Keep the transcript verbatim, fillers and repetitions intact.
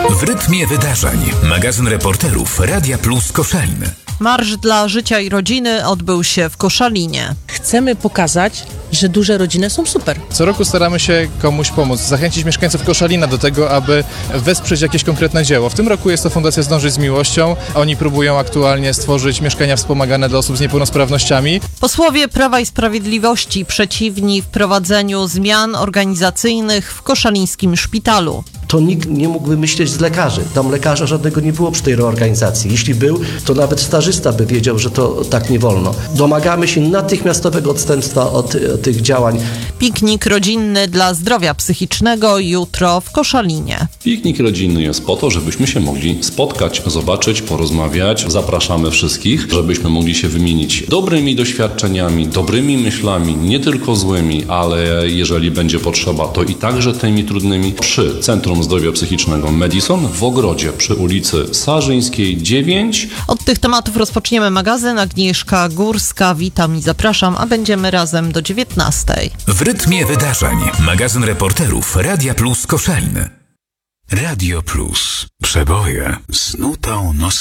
W rytmie wydarzeń. Magazyn reporterów Radia Plus Koszalin. Marsz dla życia i rodziny odbył się w Koszalinie. Chcemy pokazać, że duże rodziny są super. Co roku staramy się komuś pomóc, zachęcić mieszkańców Koszalina do tego, aby wesprzeć jakieś konkretne dzieło. W tym roku jest to Fundacja Zdążyć z Miłością. Oni próbują aktualnie stworzyć mieszkania wspomagane dla osób z niepełnosprawnościami. Posłowie Prawa i Sprawiedliwości przeciwni wprowadzeniu zmian organizacyjnych w koszalińskim szpitalu. To nikt nie mógł wymyśleć z lekarzy. Tam lekarza żadnego nie było przy tej reorganizacji. Jeśli był, to nawet stażysta by wiedział, że to tak nie wolno. Domagamy się natychmiastowego odstępstwa od, od tych działań. Piknik rodzinny dla zdrowia psychicznego jutro w Koszalinie. Piknik rodzinny jest po to, żebyśmy się mogli spotkać, zobaczyć, porozmawiać. Zapraszamy wszystkich, żebyśmy mogli się wymienić dobrymi doświadczeniami, dobrymi myślami, nie tylko złymi, ale jeżeli będzie potrzeba, to i także tymi trudnymi przy Centrum Zdrowia Psychicznego Madison w Ogrodzie przy ulicy Sarzyńskiej dziewięć. Od tych tematów rozpoczniemy magazyn. Agnieszka Górska, witam i zapraszam, a będziemy razem do dziewiętnastej. W rytmie wydarzeń. Magazyn reporterów Radia Plus Koszalin. Radio Plus. Przeboje z nutą nos.